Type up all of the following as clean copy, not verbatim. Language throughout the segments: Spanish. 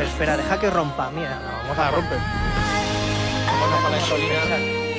Pero espera, deja que rompa. Mira, Vamos a romper. Vamos a la insolina.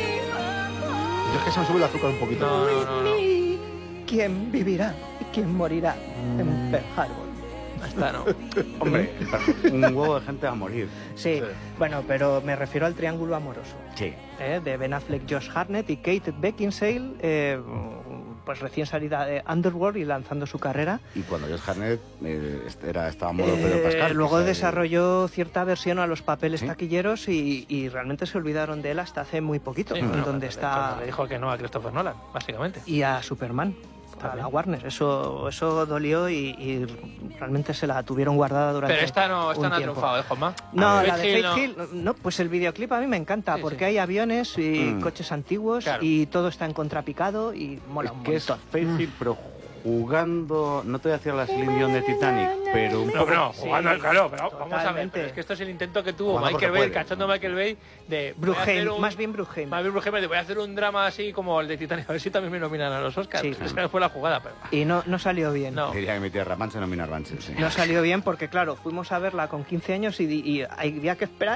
Yo es que se me sube el azúcar un poquito. No. ¿Quién vivirá y quién morirá en Pearl Harbor? Está, ¿no? Hombre, un huevo de gente a morir. Sí, Sí. bueno, pero me refiero al triángulo amoroso. Sí. De Ben Affleck, Josh Hartnett y Kate Beckinsale, pues recién salida de Underworld y lanzando su carrera. Y cuando Josh Hartnett estaba a modo Pedro Pascal. Luego que desarrolló cierta versión a los papeles ¿Sí? taquilleros y realmente se olvidaron de él hasta hace muy poquito, Sí, bueno, donde está... Le dijo que no a Christopher Nolan, básicamente. Y a Superman, a la Warner. Eso dolió y realmente se la tuvieron guardada durante Pero esta no ha tiempo. triunfado, Juanma. No, la de Faith Faith Hill Hill, no, pues el videoclip a mí me encanta, Sí, porque sí. hay aviones y coches antiguos Claro. y todo está en contrapicado y mola Es un que es montón. Faith Hill, pero jugando, no te voy a decir la Celine Dion de Titanic, pero un poco... No, Sí, jugando, claro, pero vamos a ver. totalmente. Pero es que esto es el intento que tuvo Jugando Michael porque Bay, el puede. cachondo Michael Bay, de... voy a hacer Bruckheimer, más bien Bruckheimer. Más bien Bruckheimer, de voy a hacer un drama así como el de Titanic, a ver si también me nominan a los Oscars. Sí. Esa fue la jugada, pero... Y no salió bien. No. Diría que mi tía Ramán se nomina Rancher, sí. No salió bien porque, claro, fuimos a verla con 15 años y había que esperar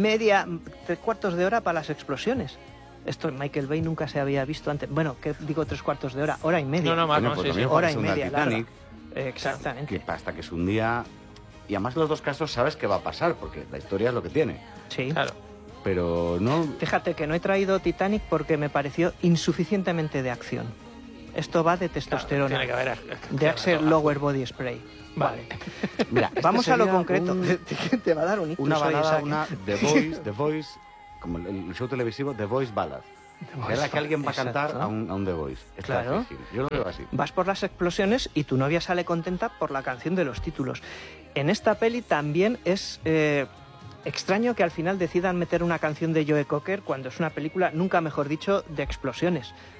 3/4 de hora para las explosiones. Esto Michael Bay nunca se había visto antes. Bueno, ¿qué digo 3/4 de hora? Hora y media. No, más, Coño, no, pues sí, lo sí. mismo Hora que y se hunda el media. Titanic, Exactamente. que hasta que se hundía... Y además en los dos casos sabes qué va a pasar, porque la historia es lo que tiene. Sí. Claro. Pero no... Fíjate que no he traído Titanic porque me pareció insuficientemente de acción. Esto va de testosterona, Tiene que haber... de Axe Lower Body Spray. Vale. Mira, Vamos este a lo sería concreto. Te va a dar un ictus Una hoy, balada, Isaac. una The Voice, como el show televisivo The Voice Ballad. Es la que alguien va a cantar Exacto. a un The Voice. Esta Claro. es Faith Hill. Yo lo veo así. Vas por las explosiones y tu novia sale contenta por la canción de los títulos. En esta peli también es extraño que al final decidan meter una canción de Joe Cocker cuando es una película, nunca mejor dicho, de explosiones.